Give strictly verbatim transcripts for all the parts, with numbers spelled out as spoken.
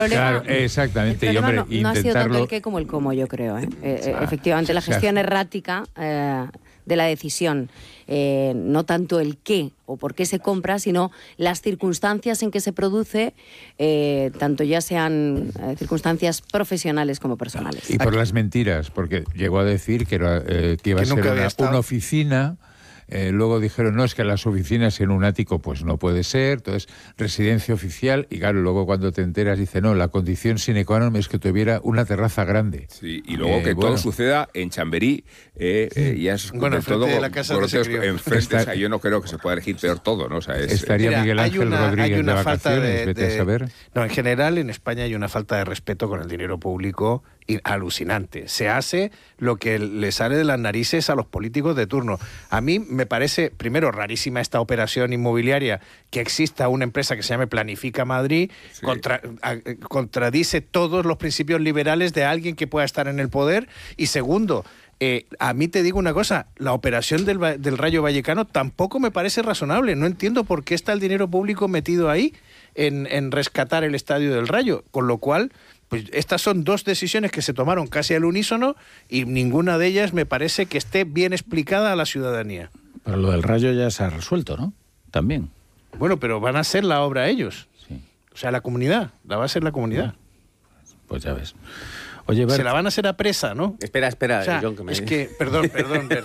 Claro, exactamente. El y, problema hombre, no, no ha sido tanto intentarlo... el qué como el cómo, yo creo. ¿eh? Eh, Ah, efectivamente, la o sea, gestión errática eh, de la decisión, eh, no tanto el qué o por qué se compra, sino las circunstancias en que se produce, eh, tanto ya sean eh, circunstancias profesionales como personales. Y por las mentiras, porque llegó a decir que, era, eh, que iba Que a ser nunca había una, estado. una oficina. Eh, luego dijeron, no, es que las oficinas en un ático pues no puede ser, entonces residencia oficial, y claro, luego cuando te enteras dice, no, la condición sine qua non es que tuviera una terraza grande. Sí, y luego Eh, que bueno. todo suceda en Chamberí, eh, eh, ya es Bueno, de enfrente todo de la casa donde se grotesco. crió. Enfrente, Está- o sea, yo no creo que se pueda elegir peor todo, ¿no? O sea, es, Estaría Mira, Miguel hay Ángel una- hay Rodríguez una de falta vacaciones, de- vete de- a saber. No, en general en España hay una falta de respeto con el dinero público y alucinante. Se hace lo que le sale de las narices a los políticos de turno. A mí me parece, primero, rarísima esta operación inmobiliaria, que exista una empresa que se llame Planifica Madrid, Sí. contra- a- contradice todos los principios liberales de alguien que pueda estar en el poder. Y segundo, Eh, a mí te digo una cosa, la operación del, Va- del Rayo Vallecano tampoco me parece razonable. No entiendo por qué está el dinero público metido ahí en, en rescatar el estadio del Rayo. Con lo cual, pues estas son dos decisiones que se tomaron casi al unísono y ninguna de ellas me parece que esté bien explicada a la ciudadanía. Pero lo del Rayo ya se ha resuelto, ¿no? También. Bueno, pero van a hacer la obra ellos. Sí. O sea, la comunidad, la va a hacer la comunidad. Pues ya ves. Oye, Bert, Se la van a hacer a presa, ¿no? Espera, espera, O sea, John, que me... es que, perdón, perdón, Bert.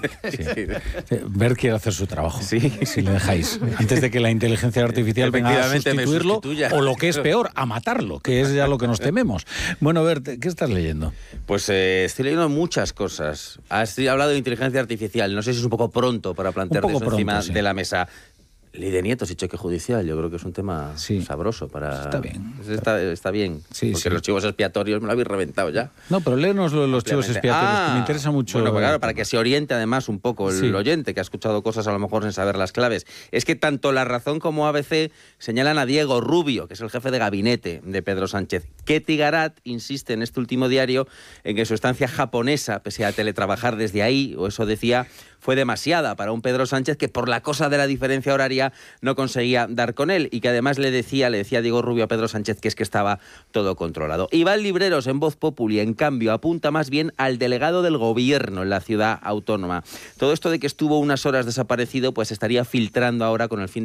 eh, Bert quiere hacer su trabajo. Sí. Si le dejáis. Antes de que la inteligencia artificial venga a Efectivamente, me sustituirlo, sustituya. o lo que es peor, a matarlo, que es ya lo que nos tememos. Bueno, Bert, ¿qué estás leyendo? Pues eh, estoy leyendo muchas cosas. Has hablado de inteligencia artificial. No sé si es un poco pronto para plantear poco eso pronto, encima sí. de la mesa. Ley de nietos y cheque judicial, yo creo que es un tema Sí. sabroso para... Está bien. Está, está bien, Sí, porque sí. los chivos expiatorios me lo habéis reventado ya. No, pero léenos lo de los chivos Ampliamente. expiatorios, Ah, que me interesa mucho. Bueno, pues claro, para que se oriente además un poco el Sí. oyente, que ha escuchado cosas a lo mejor sin saber las claves. Es que tanto La Razón como A B C señalan a Diego Rubio, que es el jefe de gabinete de Pedro Sánchez. Ketty Garat insiste en este último diario en que su estancia japonesa, pese a teletrabajar desde ahí, o eso decía, fue demasiada para un Pedro Sánchez que por la cosa de la diferencia horaria no conseguía dar con él, y que además le decía, le decía Diego Rubio a Pedro Sánchez que es que estaba todo controlado. Iván Libreros, en Voz Populi, en cambio, apunta más bien al delegado del gobierno en la ciudad autónoma. Todo esto de que estuvo unas horas desaparecido, pues estaría filtrando ahora con el fin